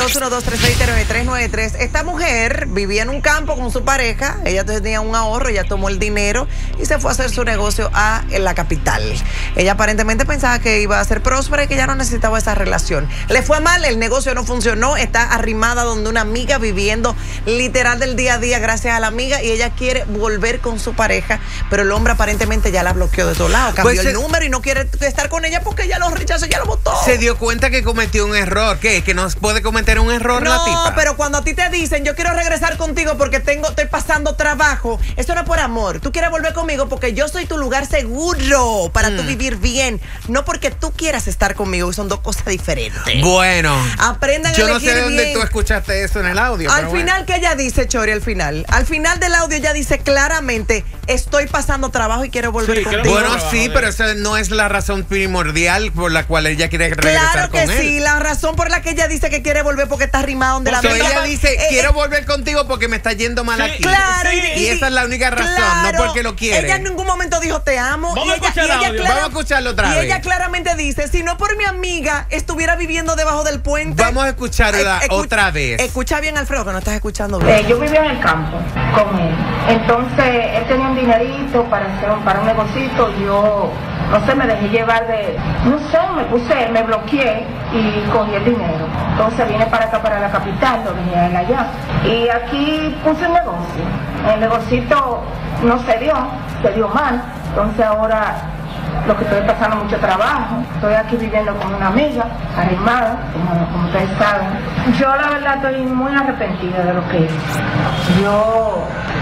212-320-9393. Esta mujer vivía en un campo con su pareja. Ella tenía un ahorro, ella tomó el dinero y se fue a hacer su negocio en la capital. Ella aparentemente pensaba que iba a ser próspera y que ya no necesitaba esa relación. Le fue mal, el negocio no funcionó, está arrimada donde una amiga viviendo literal del día a día gracias a la amiga y ella quiere volver con su pareja, pero el hombre aparentemente ya la bloqueó de todos lados, cambió el número y no quiere estar con ella porque ya lo rechazó, ya lo votó. Se dio cuenta que cometió un error. ¿Qué? ¿Que no puede cometer un error la tipa? No, pero cuando a ti te dicen yo quiero regresar contigo porque estoy pasando trabajo, eso no es por amor. Tú quieres volver conmigo porque yo soy tu lugar seguro para tú vivir bien, no porque tú quieras estar conmigo, son dos cosas diferentes. Bueno, aprendan a yo elegir no sé de dónde bien. tú escuchaste eso en el audio. Al final, ¿qué ella dice, Chori? Al final del audio ella dice claramente, estoy pasando trabajo y quiero volver contigo. Bueno, sí, pero esa no es la razón primordial por la cual ella quiere regresar con él. Claro que sí, la razón por la que ella dice que quiere volver porque está arrimada donde la amiga. Ella dice, quiero volver contigo porque me está yendo mal aquí. Claro. Y esa es la única razón, no porque lo quiere. Ella en ningún momento dijo te amo. Vamos a escucharlo otra vez. Y ella claramente dice, si no por mi amiga estuviera viviendo debajo del puente. Vamos a escucharla otra vez. Escucha bien, Alfredo, que no estás escuchando bien. Yo vivía en el campo con él. Entonces, él tenía un dinerito para un negocito. Yo, no sé, me dejé llevar no sé, me bloqueé y cogí el dinero. Entonces vine para acá, para la capital, lo venía él allá. Y aquí puse el negocio. El negocito no se dio mal. Entonces ahora lo que estoy pasando mucho trabajo. Estoy aquí viviendo con una amiga, arrimada, como ustedes saben. Yo la verdad estoy muy arrepentida de lo que hice. Yo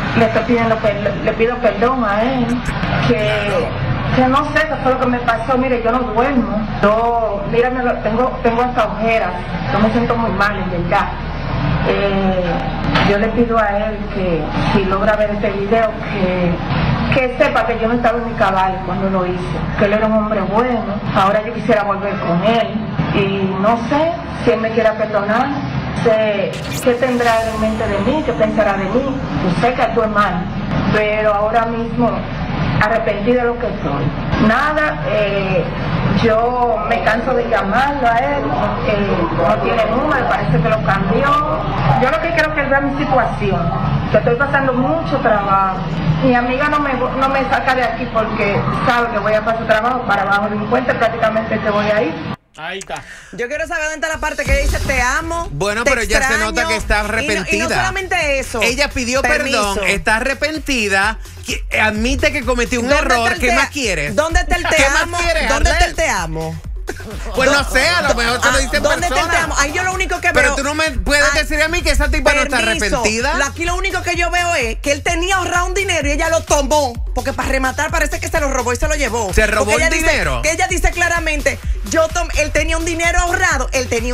le pido perdón a él, que no sé qué fue lo que me pasó. Mire, yo no duermo. Tengo hasta ojeras. Yo me siento muy mal, en verdad. Yo le pido a él que si logra ver este video, que sepa que yo no estaba en mi cabal cuando lo hice, que él era un hombre bueno. Ahora yo quisiera volver con él y no sé si él me quiera perdonar, sé qué tendrá en mente de mí, qué pensará de mí. Yo sé que actué mal, pero ahora mismo arrepentida de lo que soy. Nada, yo me canso de llamarlo a él, no tiene número, parece que lo cambió. Yo lo que quiero es que él vea mi situación, que estoy pasando mucho trabajo. Mi amiga no me saca de aquí porque sabe que voy a pasar trabajo para abajo de un puente, prácticamente que voy a ir. Ahí está. Yo quiero saber dónde está la parte que dice te amo. Bueno, te pero ya extraño, se nota que está arrepentida. Y no solamente eso. Ella pidió perdón, está arrepentida, admite que cometió un error. ¿Qué más quieres? ¿Dónde está el te amo? ¿Dónde está el te amo? Pues no sé, a lo mejor te lo dice en ¿dónde persona. te amo? Ahí yo lo único que veo. Pero tú no me puedes decir a mí que esa tipa no está arrepentida. Aquí lo único que yo veo es que él tenía ahorrado un dinero y ella lo tomó. Porque para rematar parece que se lo robó y se lo llevó. ¿Se robó el dinero? Que ella dice claramente, él tenía un dinero ahorrado,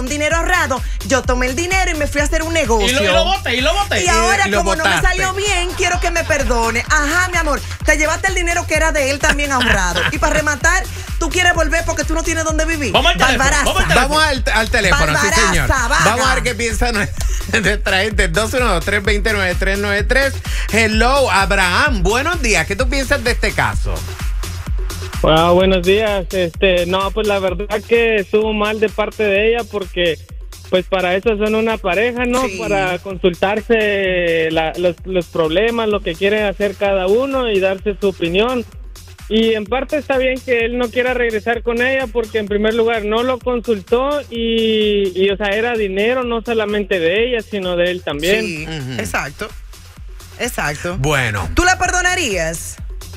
yo tomé el dinero y me fui a hacer un negocio. Y lo boté. Y ahora, como no me salió bien, quiero que me perdone. Ajá, mi amor, te llevaste el dinero que era de él también ahorrado. Y para rematar, tú quieres volver porque tú no tienes dónde vivir. Vamos al teléfono, sí señor. Vamos a ver qué piensa nuestra gente. 212-329-393. Hello, Abraham. Buenos días. ¿Qué tú piensas de este caso? Wow, buenos días. No, pues la verdad que estuvo mal de parte de ella porque pues para eso son una pareja, ¿no? Sí. Para consultarse los problemas, lo que quieren hacer cada uno y darse su opinión. Y en parte está bien que él no quiera regresar con ella porque en primer lugar no lo consultó y o sea, era dinero no solamente de ella, sino de él también. Sí, exacto. Bueno. ¿Tú la perdonarías?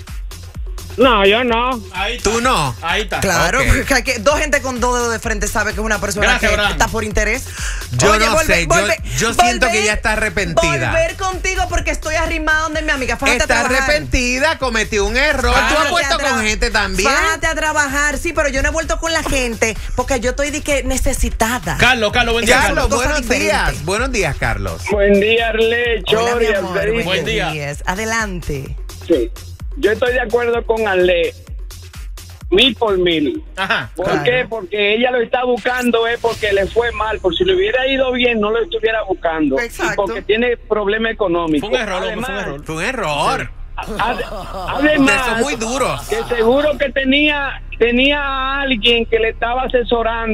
No, yo no. ¿Tú no? Ahí está. Claro, porque dos gente con dos dedos de frente sabe que es una persona que está por interés. Yo no sé, yo siento que ella está arrepentida. Volver contigo porque estoy arrimada donde mi amiga. Fájate está arrepentida, cometió un error. Tú has vuelto con gente también. Fájate a trabajar, sí, pero yo no he vuelto con la gente porque yo estoy necesitada. Carlos, buen día. Carlos, buenos días. Buenos días, Carlos. Buen día, Arle, Chori, buen día. Adelante. Sí. Yo estoy de acuerdo con Ale, 1000 por 1000. Ajá. ¿Por qué? Porque ella lo está buscando, porque le fue mal. Por si le hubiera ido bien, no lo estuviera buscando. Exacto. Y porque tiene problema económico. Fue un error, Fue un error. Además, son muy duros. Que seguro que tenía a alguien que le estaba asesorando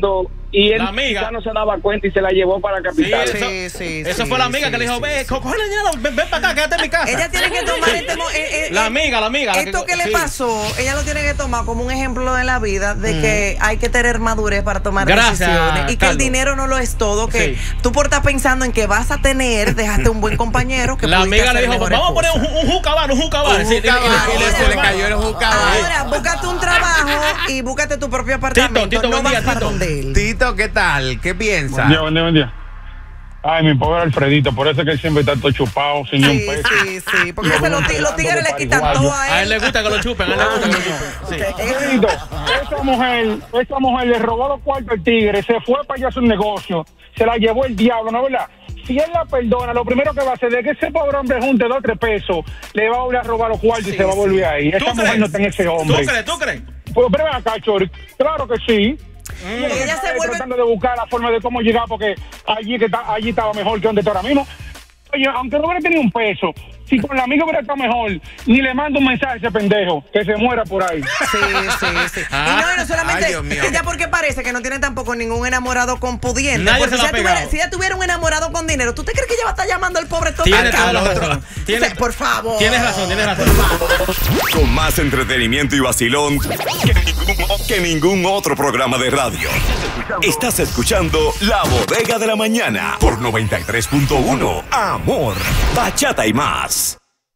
y él ya no se daba cuenta y se la llevó para Capital. Eso fue la amiga que le dijo, coge la niña, ven para acá, quédate en mi casa. Ella tiene que tomar la amiga. Esto que le pasó, ella lo tiene que tomar como un ejemplo de la vida, de que hay que tener madurez para tomar decisiones. Y que el dinero no lo es todo, que tú por estar pensando en que vas a tener, dejaste un buen compañero que la amiga le dijo, vamos a poner un jucabar. Y le cayó el jucabar. Ahora, búscate un trabajo y búscate tu propio apartamento. Tito, no vas para donde él. Tito, ¿qué tal? ¿Qué piensas? Buen día. Ay, mi pobre Alfredito, por eso es que él siempre está todo chupado, sin un peso. Sí, porque los tigres le quitan todo a él. A él le gusta que lo chupen, Alfredito, esa mujer le robó los cuartos al tigre, se fue para allá a su negocio, se la llevó el diablo, ¿no es verdad? Si él la perdona, lo primero que va a hacer es que ese pobre hombre junte 2 o 3 pesos, le va a volver a robar los cuartos y se va a volver ahí. Esa mujer no está en ese hombre. ¿Tú crees? Pues ven acá, Chori, claro que sí. Y ella se vuelve tratando de buscar la forma de cómo llegar, porque allí estaba mejor que donde está ahora mismo. Oye, aunque no hubiera tenido un peso, si con la amiga hubiera estado mejor, ni le mando un mensaje a ese pendejo, que se muera por ahí. Sí. Y no solamente ella, porque parece que no tiene tampoco ningún enamorado con pudiente. Nadie porque si ella tuviera un enamorado con dinero, ¿tú te crees que ella va a estar llamando al pobre todo? Tiene toda la razón. Por favor. Tienes razón. Con más entretenimiento y vacilón que ningún otro programa de radio. Estás escuchando La Bodega de la Mañana por 93.1. Amor, bachata y más.